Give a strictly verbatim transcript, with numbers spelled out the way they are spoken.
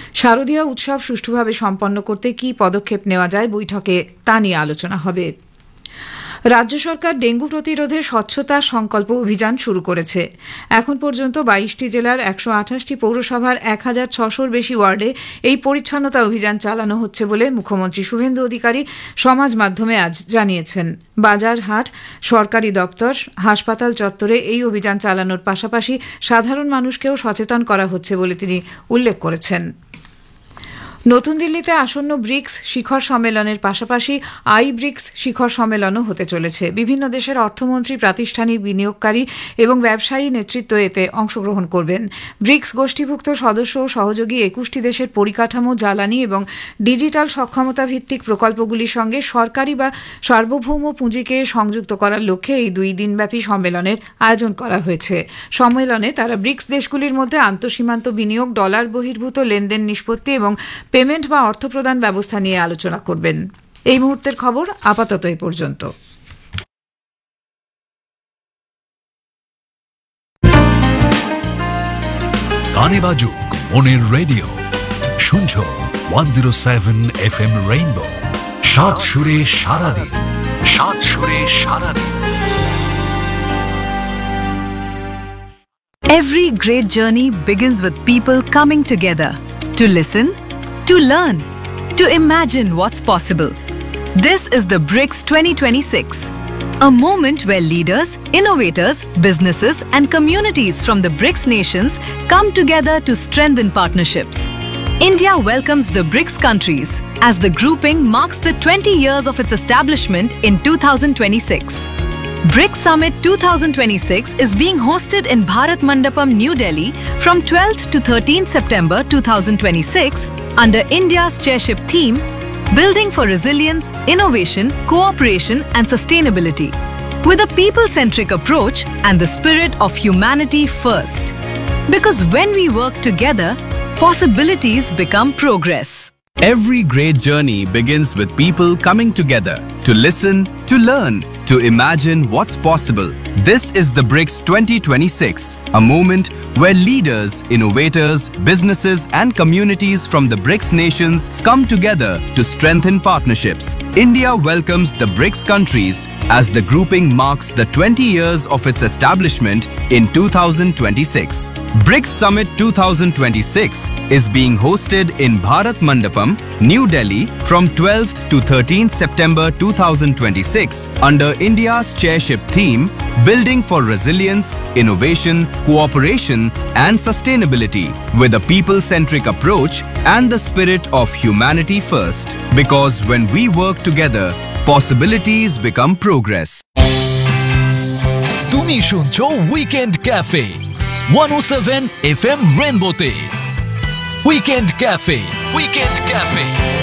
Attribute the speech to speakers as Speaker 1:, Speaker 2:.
Speaker 1: শারদীয় উৎসব সুষ্ঠুভাবে সম্পন্ন করতে কী পদক্ষেপ নেওয়া যায় বৈঠকে তা নিয়ে আলোচনা হবে। রাজ্য সরকার ডেঙ্গু প্রতিরোধে স্বচ্ছতা সংকল্প অভিযান শুরু করেছে। এখন পর্যন্ত বাইশটি জেলার একশো আঠাশটি পৌরসভার এক হাজার ছশোর বেশি ওয়ার্ডে এই পরিচ্ছন্নতা অভিযান চালানো হচ্ছে বলে মুখ্যমন্ত্রী শুভেন্দু অধিকারী সমাজ মাধ্যমে আজ জানিয়েছেন। বাজার, হাট, সরকারি দপ্তর, হাসপাতাল চত্বরে এই অভিযান চালানোর পাশাপাশি সাধারণ মানুষকেও সচেতন করা হচ্ছে বলে তিনি উল্লেখ করেছেন। নতুন দিল্লিতে আসন্ন ব্রিক্স শিখর সম্মেলনের পাশাপাশি আই ব্রিক্স শিখর সম্মেলনও হতে চলেছে। বিভিন্ন দেশের অর্থমন্ত্রী, প্রাতিষ্ঠানিক, বিনিয়োগকারী এবং ব্যবসায়ী নেতৃত্ব এতে অংশগ্রহণ করবেন। ব্রিক্স গোষ্ঠীভুক্ত সদস্য ও সহযোগী একুশটি দেশের পরিকাঠামো, জ্বালানি এবং ডিজিটাল সক্ষমতা ভিত্তিক প্রকল্পগুলির সঙ্গে সরকারি বা সার্বভৌম পুঁজিকে সংযুক্ত করার লক্ষ্যে এই দুই দিনব্যাপী সম্মেলনের আয়োজন করা হয়েছে। সম্মেলনে তারা ব্রিক্স দেশগুলির মধ্যে আন্তঃসীমান্ত বিনিয়োগ, ডলার বহির্ভূত লেনদেন নিষ্পত্তি এবং পেমেন্ট বা অর্থপ্রদান ব্যবস্থা নিয়ে আলোচনা করবেন। এই মুহূর্তের খবর আপাতত এই পর্যন্ত।
Speaker 2: গানে বাজুক মনের রেডিও, শুনছো one zero seven F M rainbow. সাত সুরে সারাদিন, সাত সুরে সারাদিন।
Speaker 3: Every great journey begins with people coming together to listen, to learn, to imagine what's possible. This is the BRICS twenty twenty-six, a moment where leaders, innovators, businesses and communities from the BRICS nations come together to strengthen partnerships. India welcomes the BRICS countries as the grouping marks the twenty years of its establishment in two thousand twenty-six. BRICS Summit twenty twenty-six is being hosted in Bharat Mandapam, New Delhi from twelfth to thirteenth September twenty twenty-six under India's chairship theme, Building for Resilience, Innovation, Cooperation and Sustainability, with a people-centric approach and the spirit of humanity first. Because when we work together, possibilities become progress.
Speaker 4: Every great journey begins with people coming together to listen, to learn, to imagine what's possible. This is the BRICS twenty twenty-six, a moment where leaders, innovators, businesses and communities from the BRICS nations come together to strengthen partnerships. India welcomes the BRICS countries as the grouping marks the twenty years of its establishment in two thousand twenty-six. BRICS Summit twenty twenty-six is being hosted in Bharat Mandapam, New Delhi from twelfth to thirteenth September twenty twenty-six under India's chairship theme, Building for Resilience, Innovation, Cooperation and Sustainability, with a people-centric approach and the spirit of humanity first. Because when we work together, possibilities become progress.
Speaker 5: তুমি শুনছো weekend cafe one oh seven F M রেনবোতে। Weekend cafe, weekend cafe.